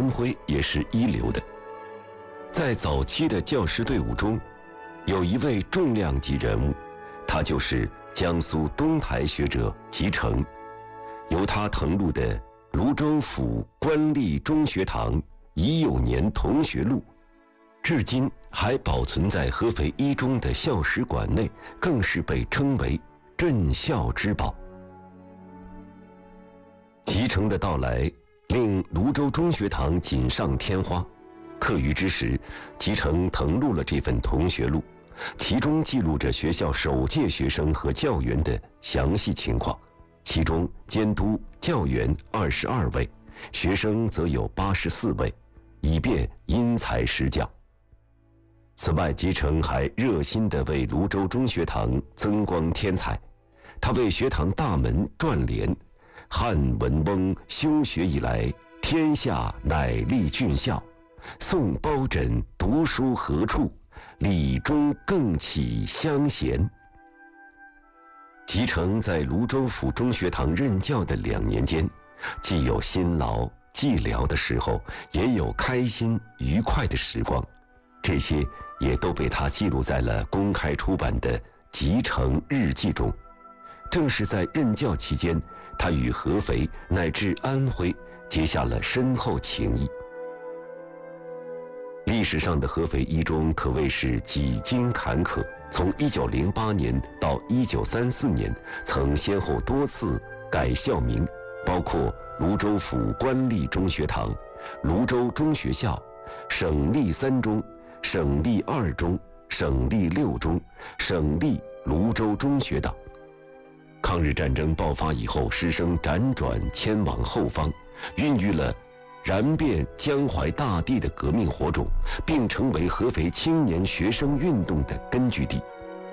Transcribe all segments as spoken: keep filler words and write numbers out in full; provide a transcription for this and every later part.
安徽也是一流的。在早期的教师队伍中，有一位重量级人物，他就是江苏东台学者吉成。由他誊录的泸州府官立中学堂乙酉年同学录，至今还保存在合肥一中的校史馆内，更是被称为镇校之宝。吉成的到来令泸州中学堂锦上添花。课余之时，吉成誊录了这份同学录，其中记录着学校首届学生和教员的详细情况，其中监督、教员二十二位，学生则有八十四位，以便因材施教。此外，吉成还热心地为泸州中学堂增光添彩，他为学堂大门撰联：汉文翁修学以来，天下乃立俊校。宋包拯读书何处？理中更起乡贤。吉成在泸州府中学堂任教的两年间，既有辛劳寂寥的时候，也有开心愉快的时光，这些也都被他记录在了公开出版的《吉成日记》中。正是在任教期间，他与合肥乃至安徽结下了深厚情谊。历史上的合肥一中可谓是几经坎坷，从一九零八年到一九三四年，曾先后多次改校名，包括泸州府官立中学堂、泸州中学校、省立三中、省立二中、省立六中、省立泸州中学等。抗日战争爆发以后，师生辗转迁往后方，孕育了燃遍江淮大地的革命火种，并成为合肥青年学生运动的根据地。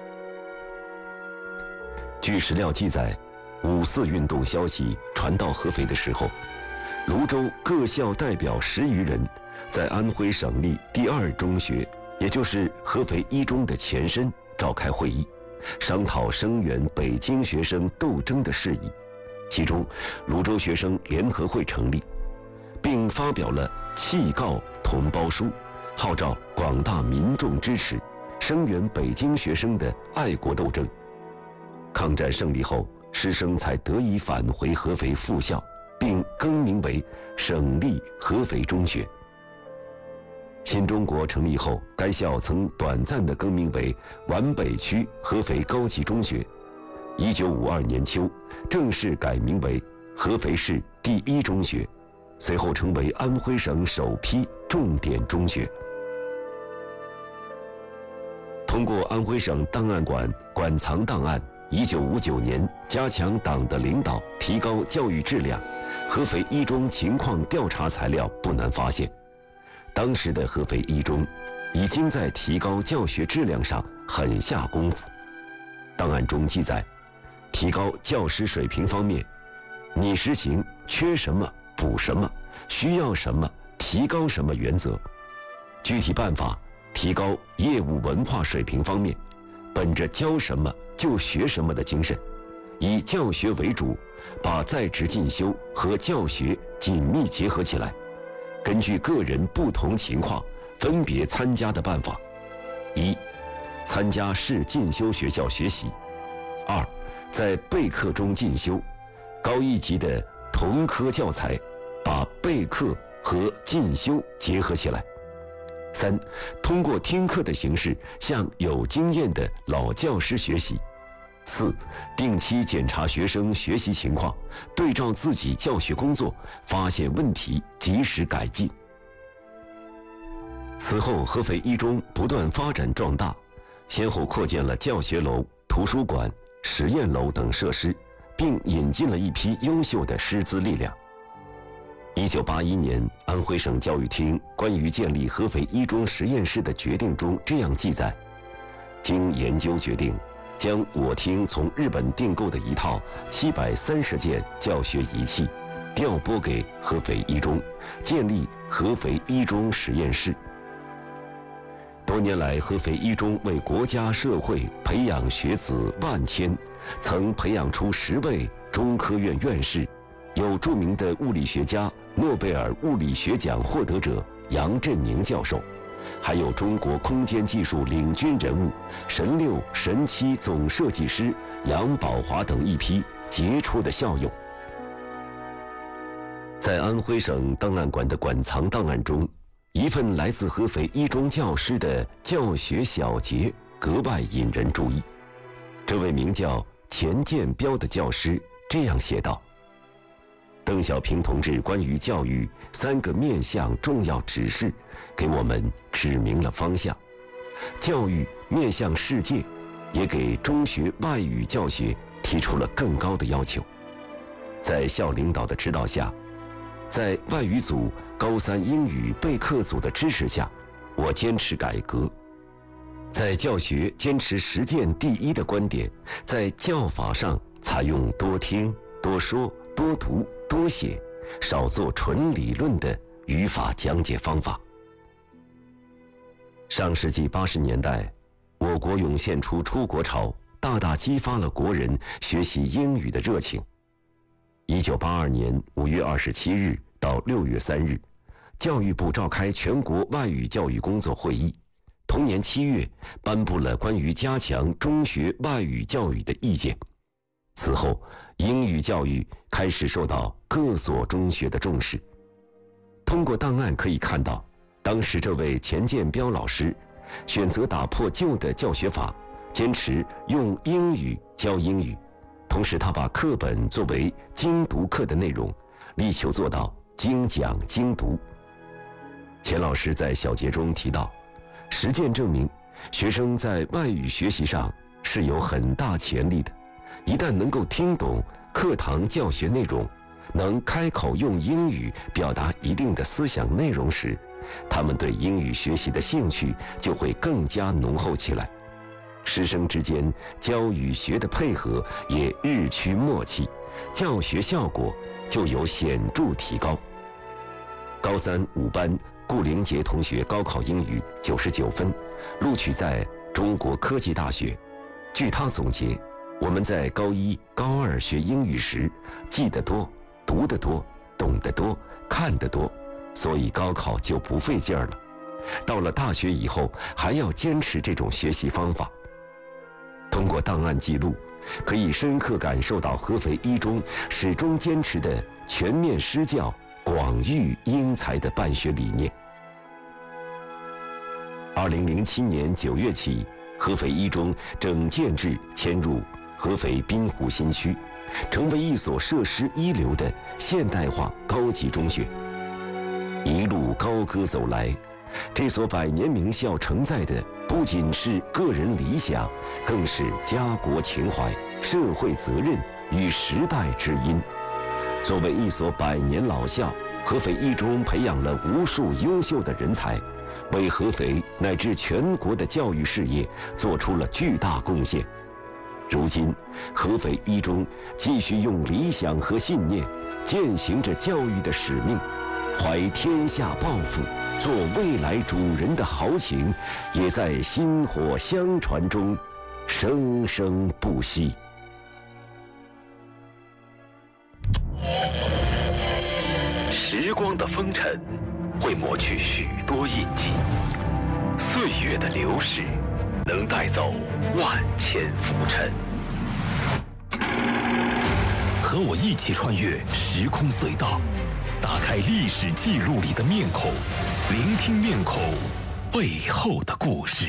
据史料记载，五四运动消息传到合肥的时候，泸州各校代表十余人在安徽省立第二中学，也就是合肥一中的前身，召开会议，商讨声援北京学生斗争的事宜。其中，泸州学生联合会成立，并发表了契告同胞书，号召广大民众支持，声援北京学生的爱国斗争。抗战胜利后，师生才得以返回合肥复校，并更名为省立合肥中学。新中国成立后，该校曾短暂地更名为皖北区合肥高级中学。一九五二年秋，正式改名为合肥市第一中学，随后成为安徽省首批重点中学。通过安徽省档案馆馆藏档案，一九五九年加强党的领导，提高教育质量，合肥一中情况调查材料不难发现，当时的合肥一中已经在提高教学质量上狠下功夫。档案中记载，提高教师水平方面，拟实行缺什么补什么，需要什么提高什么原则。具体办法，提高业务文化水平方面，本着教什么就学什么的精神，以教学为主，把在职进修和教学紧密结合起来，根据个人不同情况分别参加的办法：一、参加市进修学校学习；二、在备课中进修，高一级的同科教材，把备课和进修结合起来；三、通过听课的形式向有经验的老教师学习；四、定期检查学生学习情况，对照自己教学工作，发现问题及时改进。此后，合肥一中不断发展壮大，先后扩建了教学楼、图书馆、实验楼等设施，并引进了一批优秀的师资力量。一九八一年，安徽省教育厅关于建立合肥一中实验室的决定中这样记载：经研究决定，将我厅从日本订购的一套七百三十件教学仪器调拨给合肥一中，建立合肥一中实验室。多年来，合肥一中为国家社会培养学子万千，曾培养出十位中科院院士、 有著名的物理学家、诺贝尔物理学奖获得者杨振宁教授，还有中国空间技术领军人物神六、神七总设计师杨宝华等一批杰出的校友。在安徽省档案馆的馆藏档案中，一份来自合肥一中教师的教学小结格外引人注意。这位名叫钱建彪的教师这样写道：邓小平同志关于教育三个面向重要指示，给我们指明了方向。教育面向世界，也给中学外语教学提出了更高的要求。在校领导的指导下，在外语组、高三英语备课组的支持下，我坚持改革。在教学坚持实践第一的观点，在教法上采用多听、多说、多读、多写，少做纯理论的语法讲解方法。上世纪八十年代，我国涌现出出国潮，大大激发了国人学习英语的热情。一九八二年五月二十七日到六月三日，教育部召开全国外语教育工作会议。同年七月，颁布了关于加强中学外语教育的意见。此后，英语教育开始受到各所中学的重视。通过档案可以看到，当时这位钱建彪老师选择打破旧的教学法，坚持用英语教英语。同时，他把课本作为精读课的内容，力求做到精讲精读。钱老师在小结中提到，实践证明，学生在外语学习上是有很大潜力的。一旦能够听懂课堂教学内容，能开口用英语表达一定的思想内容时，他们对英语学习的兴趣就会更加浓厚起来。师生之间教与学的配合也日趋默契，教学效果就有显著提高。高三五班顾玲杰同学高考英语九十九分，录取在中国科技大学。据他总结，我们在高一、高二学英语时，记得多、读得多、懂得多、看得多，所以高考就不费劲儿了。到了大学以后，还要坚持这种学习方法。通过档案记录，可以深刻感受到合肥一中始终坚持的全面施教、广育英才的办学理念。二零零七年九月起，合肥一中整建制迁入合肥滨湖新区，成为一所设施一流的现代化高级中学。一路高歌走来，这所百年名校承载的不仅是个人理想，更是家国情怀、社会责任与时代之音。作为一所百年老校，合肥一中培养了无数优秀的人才，为合肥乃至全国的教育事业做出了巨大贡献。如今，合肥一中继续用理想和信念践行着教育的使命，怀天下抱负、做未来主人的豪情，也在薪火相传中生生不息。 时光的风尘会抹去许多印记，岁月的流逝能带走万千浮尘。和我一起穿越时空隧道，打开历史记录里的面孔，聆听面孔背后的故事。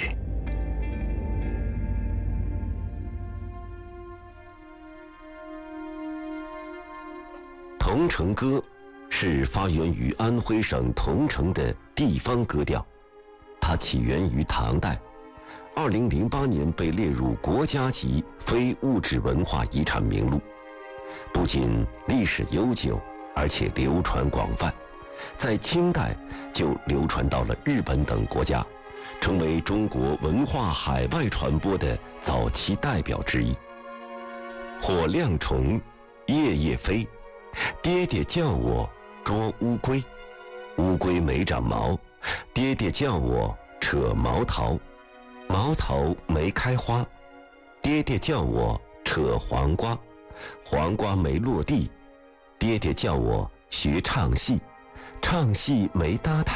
桐城歌是发源于安徽省桐城的地方歌调，它起源于唐代，二零零八年被列入国家级非物质文化遗产名录。不仅历史悠久，而且流传广泛，在清代就流传到了日本等国家，成为中国文化海外传播的早期代表之一。火亮虫，夜夜飞，爹爹叫我捉乌龟，乌龟没长毛，爹爹叫我扯毛桃，毛桃没开花，爹爹叫我扯黄瓜，黄瓜没落地， 爹爹叫我学唱戏，唱戏没搭台。